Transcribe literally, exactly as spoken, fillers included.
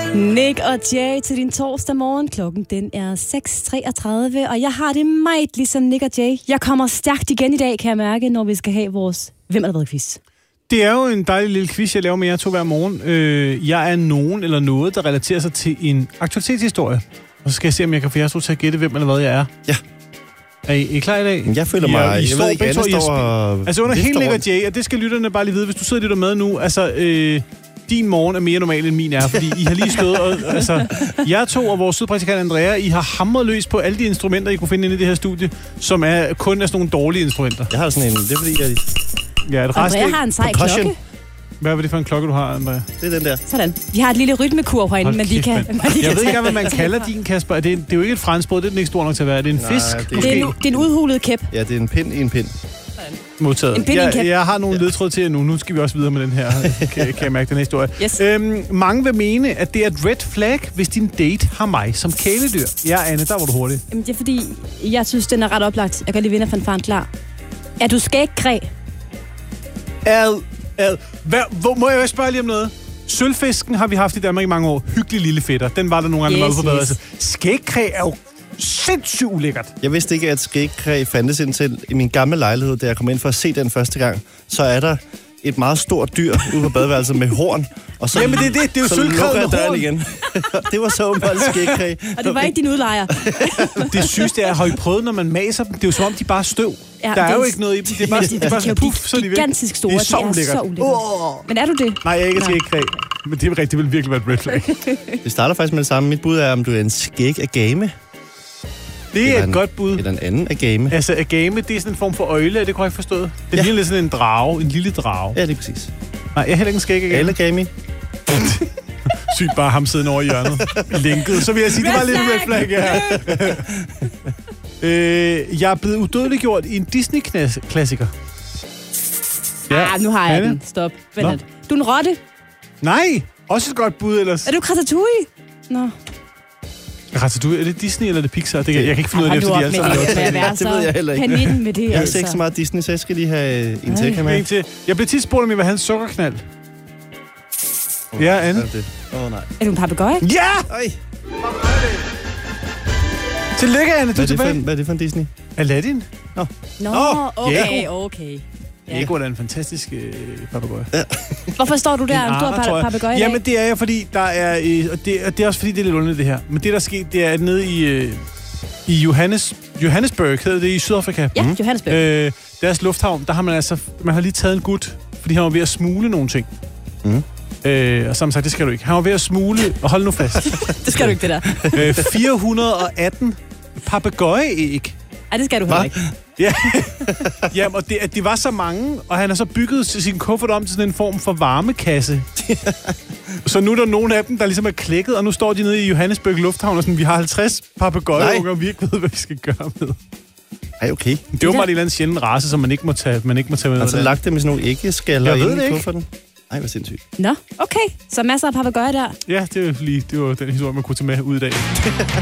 Nick og Jay til din torsdag morgen. Klokken den er seks treogtredive, og jeg har det meget ligesom Nick og Jay. Jeg kommer stærkt igen i dag, kan jeg mærke, når vi skal have vores Hvem er der været quiz. Det er jo en dejlig lille quiz, jeg laver med jer to hver morgen. Øh, jeg er nogen eller noget, der relaterer sig til en aktualitetshistorie. Og så skal jeg se, om jeg kan få jer to til at gætte, hvem eller hvad jeg er. Ja. Er I, er I klar i dag? Jeg føler mig... Ja, I jeg står, ved ikke, begge Anne står og... Altså under helt Nick og Jay, og det skal lytterne bare lige vide, hvis du sidder og lytter med nu, altså... Øh, din morgen er mere normal, end min er, fordi I har lige stået og... Altså, jeg to og vores sydpraktikant Andrea, I har hamret løs på alle de instrumenter, I kunne finde inde i det her studie, som er kun er sådan nogle dårlige instrumenter. Jeg har sådan en... Det er fordi, jeg... Ja, et Andrea har en sej klokke. Hvad var det for en klokke, du har, Andrea? Det er den der. Sådan. Vi har et lille rytmekur herinde, men de kan... Man. de Jeg kan ved ikke engang, hvad man kalder din, Kasper. Det er, det er jo ikke et franskbrød, det er den ikke stor nok til at være. Det er en Nej, fisk. det er, det, er en, det er en udhulet kæp. Ja, det er en pind i en pind. Modtaget. En pind i en jeg, kæp. jeg har nogle ja. ledtråd til jer nu. Nu skal vi også videre med den her, kan, kan jeg mærke, den her historie. Yes. Øhm, mange vil mene, at det er et red flag, hvis din date har mig som kæledyr. Ja, Anne, der var du hurtig. Jamen, det er fordi, jeg synes, den er ret oplagt. Jeg kan lige vinde fanfaren klar. Er du skæggræ? Ad, ad. Hvad, hvor, må jeg jo spørge lige om noget? Sølvfisken har vi haft i Danmark i mange år. Hyggelig lille fætter. Den var der nogle gange, yes, der var yes. altså, skæggræ er jo sindssygt ulækkert. Jeg vidste ikke, at skæggræ fandtes indtil i min gamle lejlighed, da jeg kom ind for at se den første gang. Så er der et meget stort dyr ude på badeværelset med horn. Og så, Jamen det er det, det er jo sølvkrævet med horn. Igen. Det var så åbenbart skæggræ. Og det var ikke din udlejer. Det sygeste er, har I prøvet, når man maser dem? Det er jo som om, de bare er støv. Ja, der er det, jo ikke noget i dem. Det er bare, det er bare sådan puff, så er de væk. Gigantisk store. Det er så de er ulækkert. Så ulækkert. Oh. Men er du det? Nej, jeg er ikke et skæggræ. Men det er rigtigt, det vil virkelig være et red flag. Det starter faktisk med det samme. Mit bud er, om du er en skæg agame. Det er et en, godt bud. Eller en anden agame. Altså, agame, det er sådan en form for øjle, er det korrekt forstået? Det ja. ligner sådan en drage, en lille drage. Ja, det er præcis. Nej, jeg er heller ikke en skæg agame. Eller agame. Sygt bare ham siddende over i hjørnet. Linket. Så vil jeg sige, det var lidt red flag, ja. øh, jeg er blevet udødeliggjort i en Disney-klassiker. Ja. Ah, nu har jeg den. Stop. Vent. Du er en rotte. Nej, også et godt bud ellers. Er du Ratatouille? Nå. Ratatouille, er det Disney eller er det Pixar? Det kan, jeg kan ikke finde ud af det, fordi jeg er det ved jeg heller ikke. Panin med det, jeg har altså. ikke så meget Disney, så jeg skal lige have en til, kan man. Jeg blev tit spurgt, om jeg vil have en sukkerknald. Oh, ja, Anne. Åh, oh, nej. Er du en papegøje? Ja! Oj. Tillykke, Anne, du er tilbage. Hvad er det for en Disney? Aladdin. Nå, Nå okay, okay. Ja. Ego er en fantastisk øh, papegøje. Ja. Hvorfor står du der, om du har papegøje i dag? Jamen, det er jo, fordi der er... Øh, og, det, og det er også fordi, det er lidt underligt, det her. Men det, der er sket, det er nede i, øh, i Johannes, Johannesburg, hedder det i Sydafrika. Ja, mm. Johannesburg. Øh, deres lufthavn, der har man altså... Man har lige taget en gut, fordi han var ved at smule nogle ting. Mm. Øh, og som sagt, det skal du ikke. Han var ved at smule... Og hold nu fast. Det skal du ikke, det der. øh, fire hundrede og atten papegøjeæg. Ej, det skal du heller ikke. Ja, Jamen, og det, det var så mange, og han har så bygget sin kuffert om til sådan en form for varmekasse. Så nu er der nogle af dem, der ligesom er klækket, og nu står de nede i Johannesburg Lufthavn, og sådan, vi har halvtreds papegøjeunger, og vi ikke ved, hvad vi skal gøre med. Ej, okay. Det var bare en eller anden sjælden race, som man ikke må tage, man ikke må tage med. Altså lagt dem i sådan nogle æggeskaller ind i kufferten? Ej, hvor sindssygt. Nå, okay. Så masser af papegøjer der. Ja, det var lige det var den historie, man kunne tage med ud i dag.